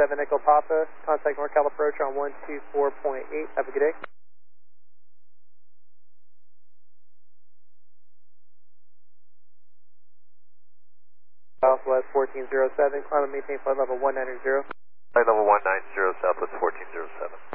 1407 Echo Papa. Contact NorCal approach on 124.8. Have a good day. Southwest 1407. Climb and maintain flight level 190. Flight level 190, Southwest 1407.